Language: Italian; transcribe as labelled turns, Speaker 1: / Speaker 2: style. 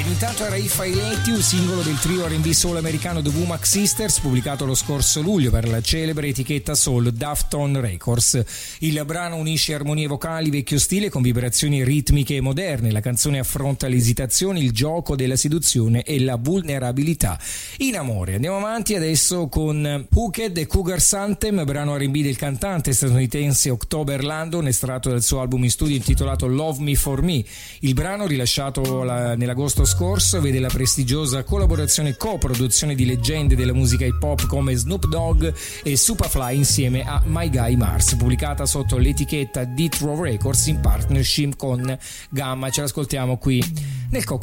Speaker 1: Intanto era If I Let You, singolo del trio R&B soul americano The Womack Sisters, pubblicato lo scorso luglio per la celebre etichetta soul Dafton Records. Il brano unisce armonie vocali vecchio stile con vibrazioni ritmiche e moderne. La canzone affronta l'esitazione, il gioco della seduzione e la vulnerabilità in amore. Andiamo avanti adesso con Hooked e Cougar's Anthem, brano R&B del cantante statunitense October Landon, estratto dal suo album in studio intitolato Love Me For Me. Il brano, rilasciato nell'agosto scorso, vede la prestigiosa coproduzione di leggende della musica hip hop come Snoop Dogg e Superfly insieme a My Guy Mars, pubblicata sotto l'etichetta Death Row Records in partnership con Gamma. Ce l'ascoltiamo qui nel